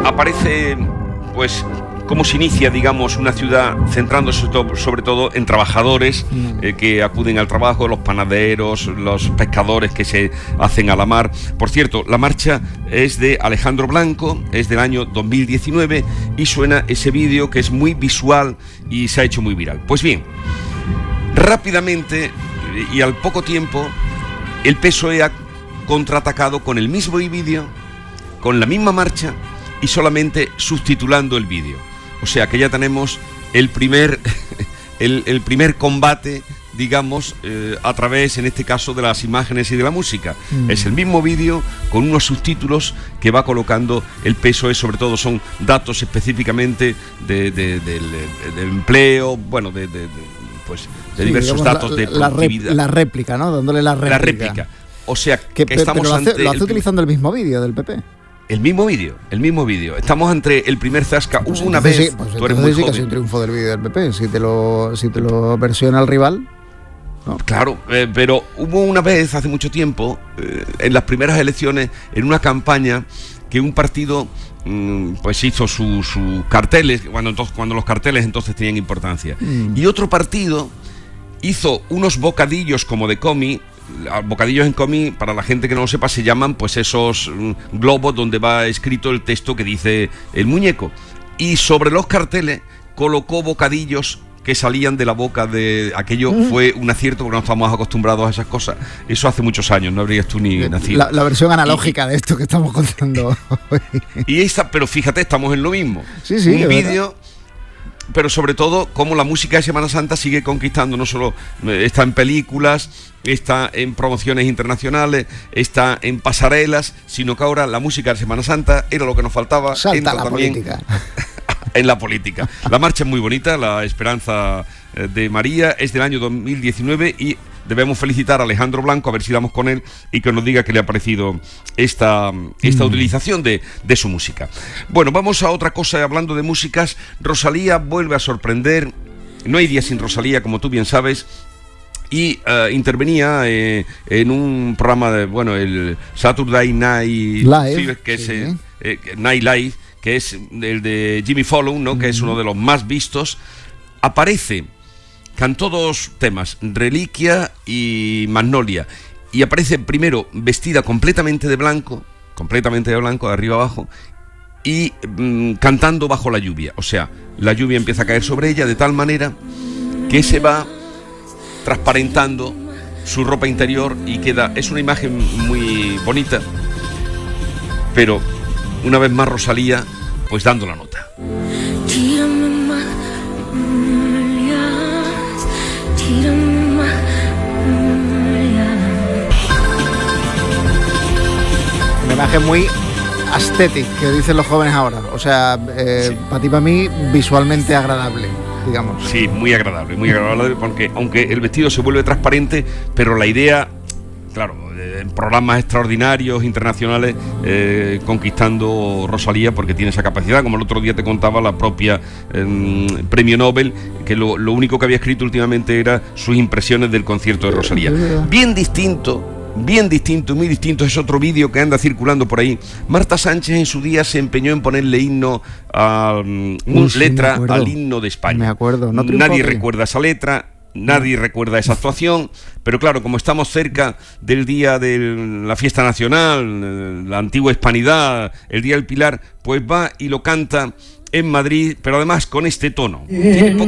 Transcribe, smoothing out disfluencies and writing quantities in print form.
aparece, pues, cómo se inicia, digamos, una ciudad centrándose sobre todo en trabajadores que acuden al trabajo, los panaderos, los pescadores que se hacen a la mar. Por cierto, la marcha es de Alejandro Blanco, es del año 2019 y suena ese vídeo que es muy visual y se ha hecho muy viral. Pues bien, rápidamente y al poco tiempo, el PSOE ha contraatacado con el mismo vídeo, con la misma marcha y solamente subtitulando el vídeo. O sea que ya tenemos el primer combate, digamos, a través, en este caso, de las imágenes y de la música. Es el mismo vídeo con unos subtítulos que va colocando el PSOE, sobre todo son datos específicamente del empleo, bueno, de diversos digamos, datos de productividad. La réplica, ¿no? Dándole la réplica. La réplica. O sea, que estamos pero lo hace utilizando el mismo vídeo del PP. El mismo vídeo. Estamos entre el primer zasca. Pues una vez. Sí, pues tú eres muy joven. Que es un triunfo del vídeo del PP. Si te lo versiona el rival. ¿No? Claro, pero hubo una vez, hace mucho tiempo, en las primeras elecciones, en una campaña, que un partido pues hizo sus carteles, cuando los carteles entonces tenían importancia. Y otro partido hizo unos bocadillos como de cómic. Bocadillos en cómic, para la gente que no lo sepa, se llaman pues esos globos donde va escrito el texto que dice el muñeco. Y sobre los carteles colocó bocadillos que salían de la boca de aquello. Fue un acierto porque no estamos acostumbrados a esas cosas. Eso hace muchos años, no habrías tú ni nacido. La versión analógica de esto que estamos contando hoy. Pero fíjate, estamos en lo mismo. Sí, un vídeo. Pero sobre todo, cómo la música de Semana Santa sigue conquistando, no solo está en películas, está en promociones internacionales, está en pasarelas, sino que ahora la música de Semana Santa era lo que nos faltaba. Salta la política. En la política. La marcha es muy bonita, la Esperanza de María, es del año 2019 y debemos felicitar a Alejandro Blanco, a ver si damos con él y que nos diga qué le ha parecido esta utilización de su música. Bueno, vamos a otra cosa, hablando de músicas. Rosalía vuelve a sorprender. No hay día sin Rosalía, como tú bien sabes. Y intervenía en un programa de, el Saturday Night Live, que es Night Live, que es el de Jimmy Fallon, ¿no? Que es uno de los más vistos. Cantó dos temas, Reliquia y Magnolia, y aparece primero vestida completamente de blanco, de arriba abajo, y cantando bajo la lluvia. O sea, la lluvia empieza a caer sobre ella de tal manera que se va transparentando su ropa interior y es una imagen muy bonita, pero una vez más Rosalía pues dando la nota. Una imagen muy aesthetic, que dicen los jóvenes ahora. O sea, para ti, para mí, visualmente agradable, digamos. Sí, muy agradable, porque aunque el vestido se vuelve transparente, pero la idea, claro, en programas extraordinarios, internacionales, conquistando Rosalía, porque tiene esa capacidad, como el otro día te contaba la propia premio Nobel, que lo único que había escrito últimamente era sus impresiones del concierto de Rosalía. Bien distinto, muy distinto, es otro vídeo que anda circulando por ahí. Marta Sánchez en su día se empeñó en ponerle letra al himno de España. Me acuerdo. Nadie recuerda esa letra. Nadie recuerda esa actuación, pero claro, como estamos cerca del día de la fiesta nacional, la antigua hispanidad, el Día del Pilar, pues va y lo canta en Madrid, pero además con este tono. Tiene